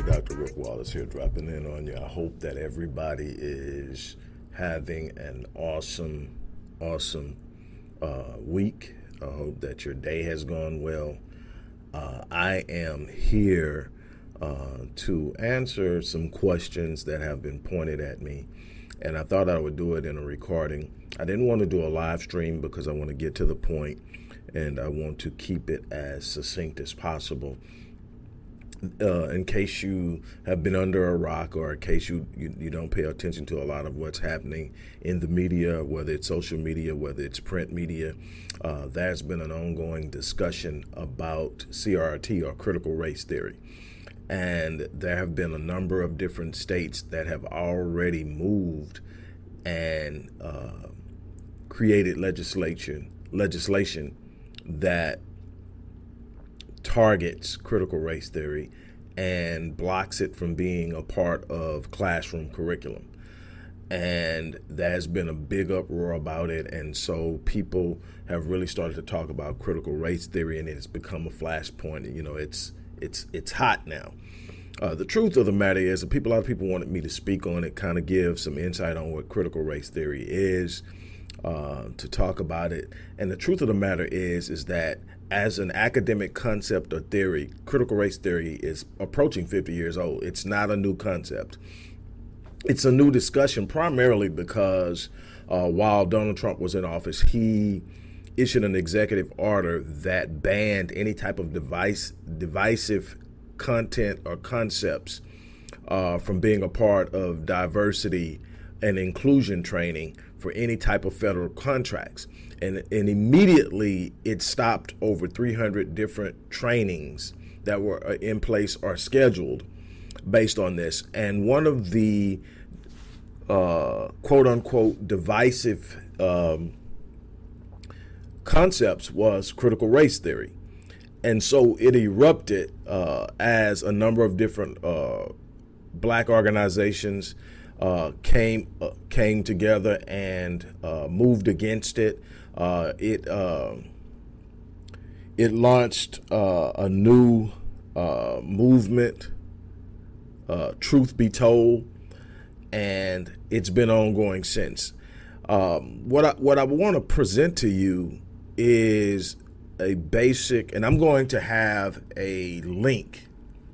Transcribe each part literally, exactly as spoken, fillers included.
everybody. Doctor Rick Wallace here, dropping in on you. I hope that everybody is having an awesome, awesome uh, week. I hope that your day has gone well. Uh, I am here uh, to answer some questions that have been pointed at me, and I thought I would do it in a recording. I didn't want to do a live stream because I want to get to the point, and I want to keep it as succinct as possible. Uh, in case you have been under a rock, or in case you, you, you don't pay attention to a lot of what's happening in the media, whether it's social media, whether it's print media, uh, there's been an ongoing discussion about C R T, or critical race theory. And there have been a number of different states that have already moved and uh, created legislation legislation that targets critical race theory and blocks it from being a part of classroom curriculum. And there's been a big uproar about it, and so people have really started to talk about critical race theory, and it's become a flashpoint. You know, it's it's it's hot now. Uh, the truth of the matter is that people, a lot of people wanted me to speak on it, kind of give some insight on what critical race theory is, uh, to talk about it. And the truth of the matter is, is that as an academic concept or theory, critical race theory is approaching fifty years old. It's not a new concept. It's a new discussion primarily because uh, while Donald Trump was in office, he issued an executive order that banned any type of device, divisive content or concepts uh, from being a part of diversity and inclusion training for any type of federal contracts. And, and immediately it stopped over three hundred different trainings that were in place or scheduled based on this. And one of the uh, quote unquote divisive um, concepts was critical race theory. And so it erupted uh, as a number of different uh, black organizations uh, came uh, came together and uh, moved against it. Uh, it uh, it launched uh, a new uh, movement, uh, Truth Be Told, and it's been ongoing since. Um, what I, what I want to present to you is a basic, and I'm going to have a link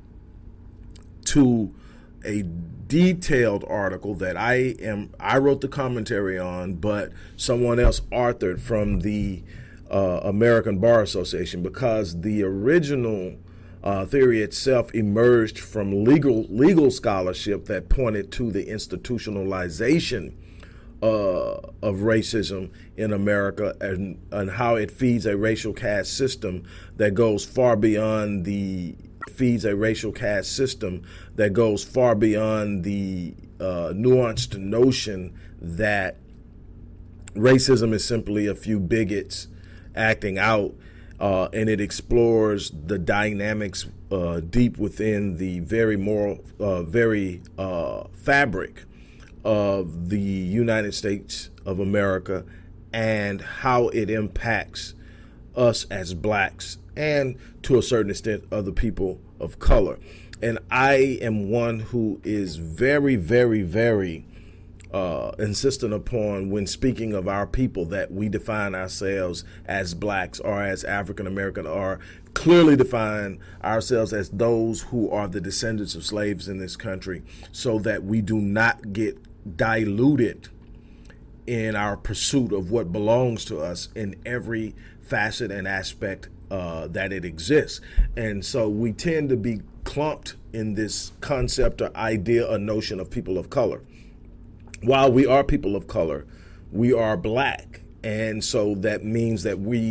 to a detailed article that I am I wrote the commentary on, but someone else authored from the uh, American Bar Association, because the original uh, theory itself emerged from legal legal scholarship that pointed to the institutionalization uh, of racism in America, and, and how it feeds a racial caste system that goes far beyond the feeds a racial caste system that goes far beyond the uh, nuanced notion that racism is simply a few bigots acting out, uh, and it explores the dynamics uh, deep within the very moral, uh, very uh, fabric of the United States of America, and how it impacts us as blacks and to a certain extent other people of color. And I am one who is very, very, very uh, insistent upon, when speaking of our people, that we define ourselves as blacks or as African American, or clearly define ourselves as those who are the descendants of slaves in this country, so that we do not get diluted in our pursuit of what belongs to us in every facet and aspect uh, that it exists. And so we tend to be clumped in this concept or idea or notion of people of color. While we are people of color, we are black. And so that means that we